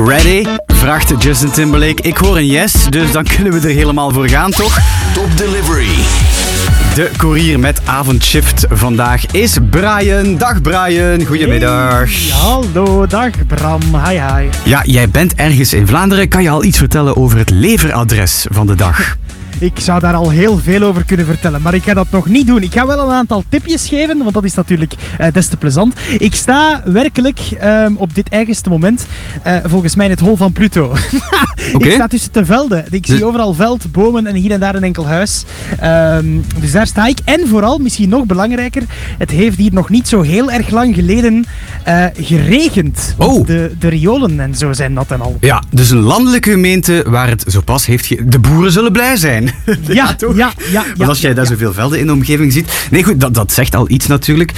Ready? Vraagt Justin Timberlake. Ik hoor een yes, dus dan kunnen we er helemaal voor gaan, toch? Top Delivery. De courier met avondshift vandaag is Brian. Dag Brian, goedemiddag. Hey, hallo, dag Bram, hi. Ja, jij bent ergens in Vlaanderen. Kan je al iets vertellen over het leveradres van de dag? Ik zou daar al heel veel over kunnen vertellen, maar ik ga dat nog niet doen. Ik ga wel een aantal tipjes geven, want dat is natuurlijk des te plezant. Ik sta werkelijk op dit eigenste moment volgens mij in het hol van Pluto. Okay. Ik sta tussen de velden. Ik zie overal veld, bomen en hier en daar een enkel huis. Dus daar sta ik. En vooral, misschien nog belangrijker, het heeft hier nog niet zo heel erg lang geleden geregend. Oh. De riolen en zo zijn nat en al. Ja, dus een landelijke gemeente waar het zo pas heeft... De boeren zullen blij zijn. Ja. Want als jij daar zoveel velden in de omgeving ziet... Nee, goed, dat zegt al iets natuurlijk.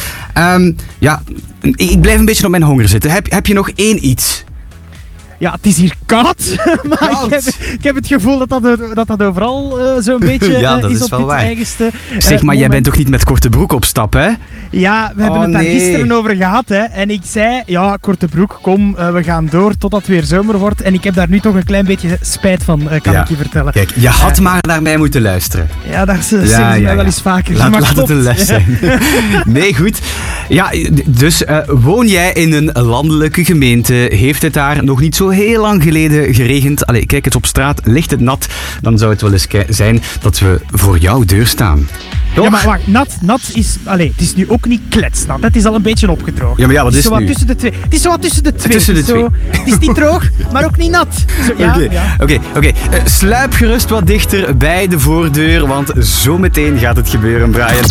Ik blijf een beetje op mijn honger zitten. Heb je nog één iets? Ja, het is hier koud, maar ik heb het gevoel dat overal zo'n beetje ja, dat is is op wel dit waar. eigenste Zeg maar, jij bent toch niet met korte broek op stap, hè? Ja, we hebben het daar gisteren over gehad, hè. En ik zei, ja, korte broek, kom, we gaan door totdat het weer zomer wordt. En ik heb daar nu toch een klein beetje spijt van, kan ik je vertellen. Kijk, je had maar naar mij moeten luisteren. Ja, dat zeggen ze mij wel eens vaker. Laat het een les zijn. Nee, goed. Ja, dus woon jij in een landelijke gemeente? Heeft het daar nog niet zo heel lang geleden geregend? Allee, kijk eens op straat, ligt het nat? Dan zou het wel eens zijn dat we voor jouw deur staan. Toch? Ja, maar wacht, nat is... Allee, het is nu ook niet kletsnat. Het is al een beetje opgedroogd. Ja, maar ja, wat is het nu? Tussen de twee. Het is zo wat tussen de twee. Tussen de twee. Het is niet droog, maar ook niet nat. Oké. Sluip gerust wat dichter bij de voordeur, want zometeen gaat het gebeuren, Brian.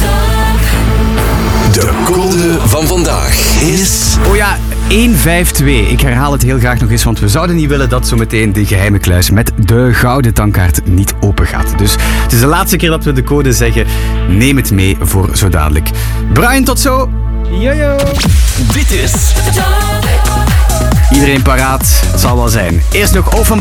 De code van vandaag is... Oh ja, 152. Ik herhaal het heel graag nog eens, want we zouden niet willen dat zometeen de geheime kluis met de gouden tankkaart niet open gaat. Dus het is de laatste keer dat we de code zeggen. Neem het mee voor zo dadelijk. Brian, tot zo. Jojo. Dit is... Iedereen paraat? Het zal wel zijn. Eerst nog Offenbach.